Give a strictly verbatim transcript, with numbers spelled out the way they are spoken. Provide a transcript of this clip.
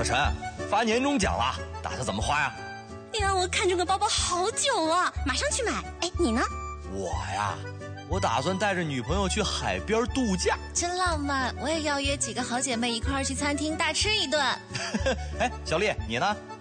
可晨，发年终奖了，打算怎么花呀？ 哎呀，我看中个包包好久了，马上去买。哎，你呢？ 我呀，我打算带着女朋友去海边度假， 真浪漫。我也要约几个好姐妹一块儿去餐厅大吃一顿。 哎，小丽，你呢？